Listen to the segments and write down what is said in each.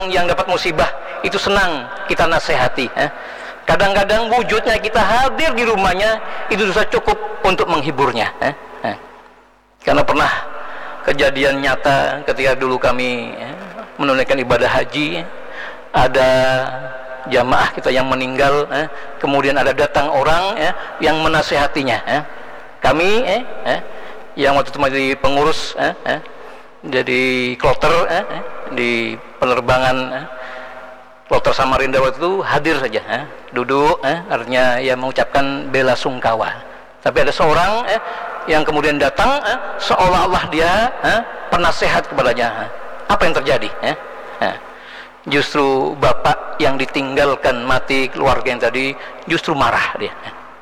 yang dapat musibah itu senang kita nasihati. Kadang-kadang wujudnya kita hadir di rumahnya itu sudah cukup untuk menghiburnya. Karena pernah kejadian nyata ketika dulu kami menunaikan ibadah haji, ada jamaah kita yang meninggal, kemudian ada datang orang yang menasihatinya. Kami yang waktu itu menjadi pengurus, jadi kloter di penerbangan kloter Samarinda waktu itu hadir saja, duduk, artinya ya mengucapkan bela sungkawa. Tapi ada seorang yang kemudian datang, seolah-olah dia penasehat kepadanya. Apa yang terjadi? Justru bapak yang ditinggalkan mati keluarga yang tadi justru marah dia.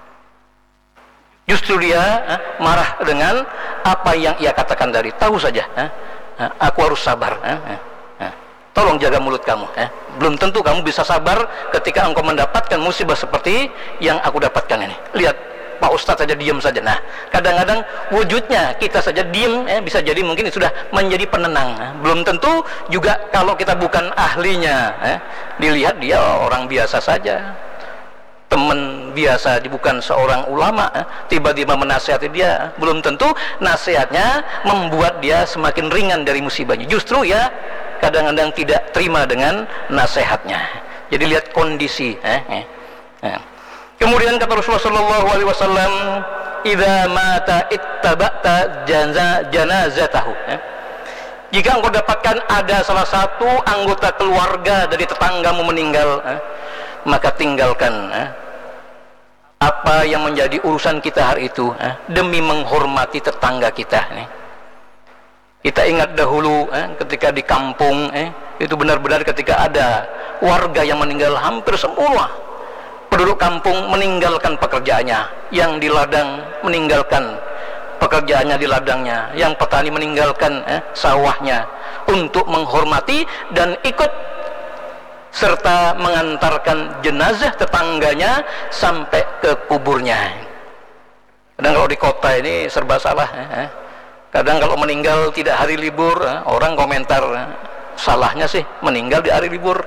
Justru dia marah dengan apa yang ia katakan tadi. Tahu saja, aku harus sabar. Tolong jaga mulut kamu. Belum tentu kamu bisa sabar ketika engkau mendapatkan musibah seperti yang aku dapatkan ini. Lihat, Pak Ustadz saja diam saja. Nah, kadang-kadang wujudnya kita saja diam, bisa jadi mungkin sudah menjadi penenang. Belum tentu juga kalau kita bukan ahlinya, dilihat dia orang biasa saja, teman biasa, bukan seorang ulama, tiba-tiba menasihati dia, belum tentu nasihatnya membuat dia semakin ringan dari musibahnya. Justru ya kadang-kadang tidak terima dengan nasihatnya. Jadi lihat kondisi. Kemudian kata Rasulullah sallallahu alaihi wasallam, "Idza mata ittaba'ta janazatahu." Jika engkau dapatkan ada salah satu anggota keluarga dari tetanggamu meninggal, maka tinggalkan apa yang menjadi urusan kita hari itu, demi menghormati tetangga kita. Kita ingat dahulu ketika di kampung, itu benar-benar ketika ada warga yang meninggal, hampir semua penduduk kampung meninggalkan pekerjaannya, yang di ladang meninggalkan pekerjaannya di ladangnya, yang petani meninggalkan sawahnya untuk menghormati dan ikut serta mengantarkan jenazah tetangganya sampai ke kuburnya. Kadang kalau di kota ini serba salah. Kadang kalau meninggal tidak hari libur, orang komentar, salahnya sih meninggal di hari libur.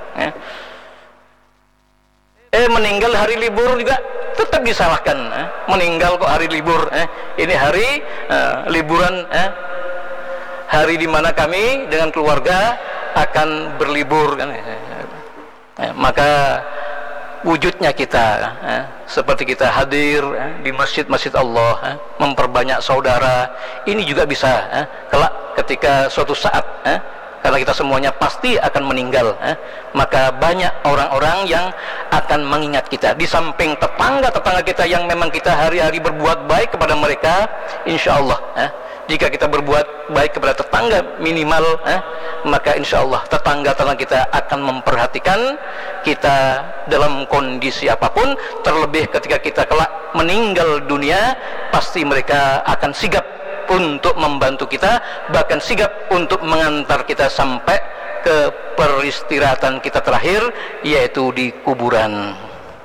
Meninggal hari libur juga tetap disalahkan. Meninggal kok hari libur? Ini hari liburan, hari dimana kami dengan keluarga akan berlibur. Maka wujudnya kita seperti kita hadir di masjid-masjid Allah, memperbanyak saudara, ini juga bisa kelak ketika suatu saat, karena kita semuanya pasti akan meninggal, maka banyak orang-orang yang akan mengingat kita. Di samping tetangga-tetangga kita yang memang kita hari-hari berbuat baik kepada mereka, insya Allah jika kita berbuat baik kepada tetangga minimal, maka insya Allah tetangga-tetangga kita akan memperhatikan kita dalam kondisi apapun. Terlebih ketika kita kelak meninggal dunia, pasti mereka akan sigap untuk membantu kita, bahkan sigap untuk mengantar kita sampai ke peristirahatan kita terakhir, yaitu di kuburan.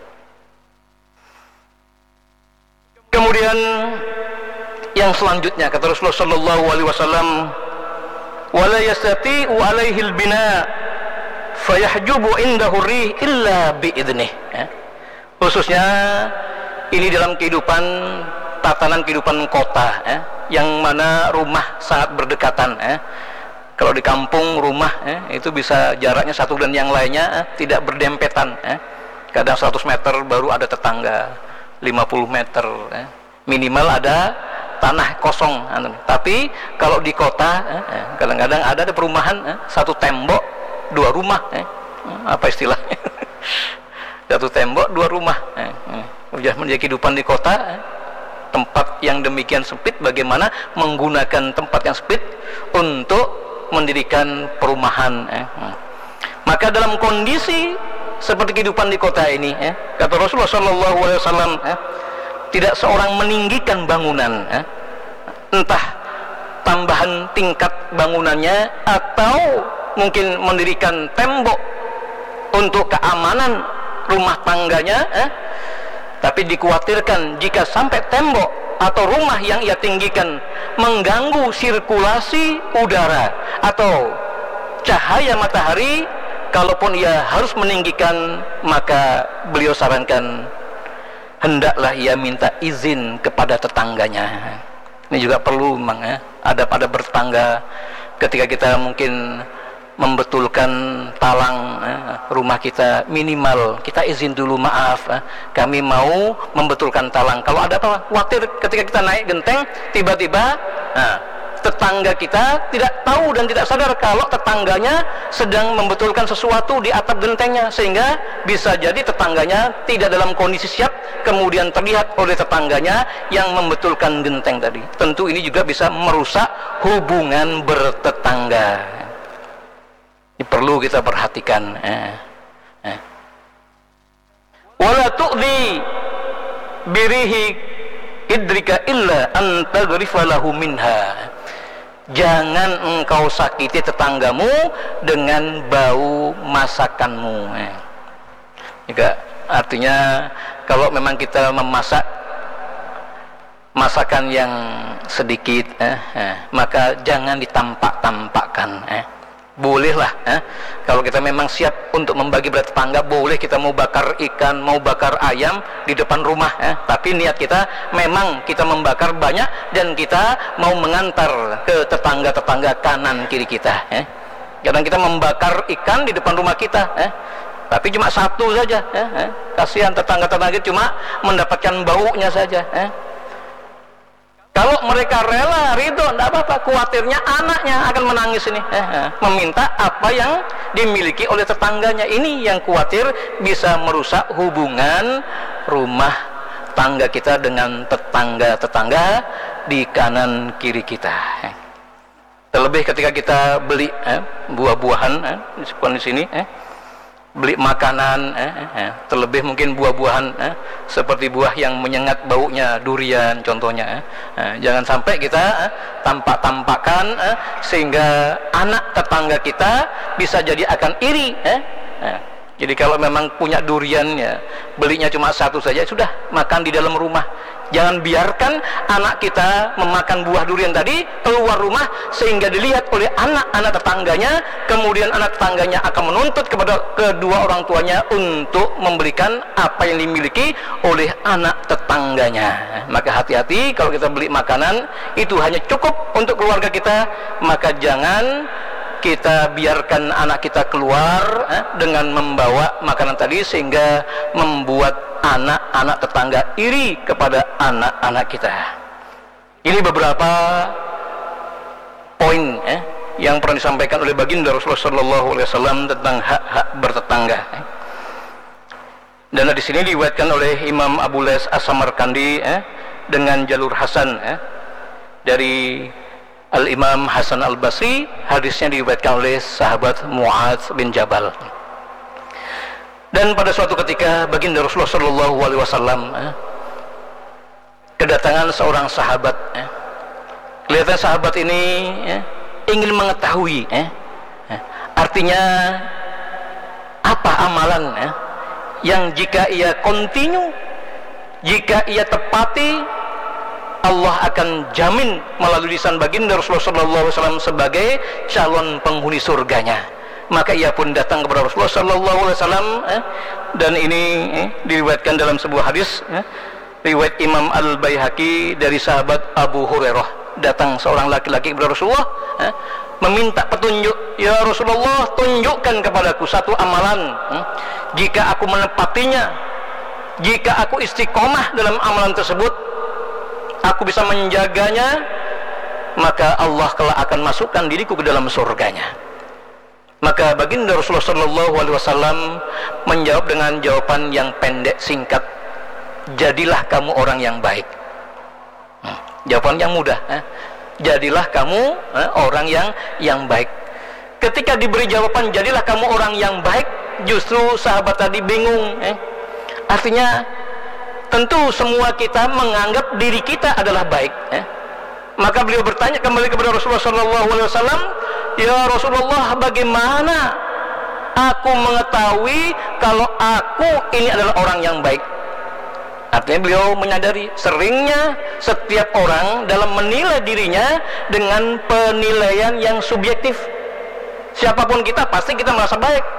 Kemudian yang selanjutnya kata Rasulullah sallallahu alaihi wasallam, wala yastati'u alaihi al-bina fayahjubu indahu rih illa biidnih. Khususnya ini dalam kehidupan, tatanan kehidupan kota, yang mana rumah sangat berdekatan. Kalau di kampung rumah itu bisa jaraknya satu dan yang lainnya tidak berdempetan. Kadang 100 meter baru ada tetangga, 50 meter minimal ada tanah kosong. Tapi kalau di kota kadang-kadang ada perumahan, satu tembok dua rumah, apa istilahnya? Satu tembok dua rumah. Menjadi kehidupan di kota, tempat yang demikian sempit, bagaimana menggunakan tempat yang sempit untuk mendirikan perumahan. Maka dalam kondisi seperti kehidupan di kota ini, kata Rasulullah SAW, tidak seorang meninggikan bangunan, entah tambahan tingkat bangunannya atau mungkin mendirikan tembok untuk keamanan rumah tangganya, tapi dikhawatirkan jika sampai tembok atau rumah yang ia tinggikan mengganggu sirkulasi udara atau cahaya matahari, kalaupun ia harus meninggikan, maka beliau sarankan hendaklah ia minta izin kepada tetangganya. Ini juga perlu memang ya, adab-adab bertetangga. Ketika kita mungkin membetulkan talang rumah kita, minimal kita izin dulu, maaf kami mau membetulkan talang. Kalau ada apa, khawatir ketika kita naik genteng tiba-tiba tetangga kita tidak tahu dan tidak sadar kalau tetangganya sedang membetulkan sesuatu di atap gentengnya, sehingga bisa jadi tetangganya tidak dalam kondisi siap, kemudian terlihat oleh tetangganya yang membetulkan genteng tadi. Tentu ini juga bisa merusak hubungan bertetangga. Ini perlu kita perhatikan. Wala tu'dhi birihi idrika illa an taghrifa lahu minha. Jangan engkau sakiti tetanggamu dengan bau masakanmu. Juga artinya kalau memang kita memasak masakan yang sedikit, maka jangan ditampak-tampakkan. Bolehlah, kalau kita memang siap untuk membagi bertetangga, boleh kita mau bakar ikan, mau bakar ayam di depan rumah, tapi niat kita memang kita membakar banyak dan kita mau mengantar ke tetangga-tetangga kanan kiri kita. Kadang kita membakar ikan di depan rumah kita, tapi cuma satu saja, kasihan tetangga-tetangga cuma mendapatkan baunya saja. Kalau mereka rela, ridho, tidak apa-apa. Khawatirnya anaknya akan menangis ini, meminta apa yang dimiliki oleh tetangganya. Ini yang khawatir bisa merusak hubungan rumah tangga kita dengan tetangga-tetangga di kanan kiri kita. Terlebih ketika kita beli buah-buahan di sini, beli makanan, terlebih mungkin buah-buahan seperti buah yang menyengat baunya, durian contohnya. Jangan sampai kita tampak-tampakkan sehingga anak tetangga kita bisa jadi akan iri. Jadi kalau memang punya durian, ya belinya cuma satu saja, sudah makan di dalam rumah. Jangan biarkan anak kita memakan buah durian tadi keluar rumah sehingga dilihat oleh anak-anak tetangganya, kemudian anak tetangganya akan menuntut kepada kedua orang tuanya untuk memberikan apa yang dimiliki oleh anak tetangganya. Maka hati-hati kalau kita beli makanan itu hanya cukup untuk keluarga kita, maka jangan kita biarkan anak kita keluar dengan membawa makanan tadi sehingga membuat anak-anak tetangga iri kepada anak-anak kita. Ini beberapa poin yang pernah disampaikan oleh baginda Rasulullah SAW tentang hak-hak bertetangga. Dan di sini diriwayatkan oleh Imam Abu Lais As-Samarkandi dengan jalur Hasan dari Al-Imam Hasan Al-Basri. Hadisnya diriwayatkan oleh sahabat Mu'adz bin Jabal. Dan pada suatu ketika baginda Rasulullah SAW kedatangan seorang sahabat. Kelihatan sahabat ini ingin mengetahui artinya apa amalan yang jika ia continue, jika ia tepati, Allah akan jamin melalui lisan baginda Rasulullah SAW sebagai calon penghuni surganya. Maka ia pun datang kepada Rasulullah SAW, dan ini diriwayatkan dalam sebuah hadis, riwayat Imam Al-Baihaqi dari sahabat Abu Hurairah. Datang seorang laki-laki kepada Rasulullah meminta petunjuk. Ya Rasulullah, tunjukkan kepadaku satu amalan, jika aku menepatinya, jika aku istiqomah dalam amalan tersebut, aku bisa menjaganya, maka Allah kelak akan masukkan diriku ke dalam surganya. Maka baginda Rasulullah SAW menjawab dengan jawaban yang pendek singkat, jadilah kamu orang yang baik. Jawaban yang mudah, jadilah kamu orang yang baik. Ketika diberi jawaban jadilah kamu orang yang baik, justru sahabat tadi bingung. Artinya tentu semua kita menganggap diri kita adalah baik. Maka beliau bertanya kembali kepada Rasulullah SAW, ya Rasulullah, bagaimana aku mengetahui kalau aku ini adalah orang yang baik? Artinya beliau menyadari seringnya setiap orang dalam menilai dirinya dengan penilaian yang subjektif. Siapapun kita pasti kita merasa baik,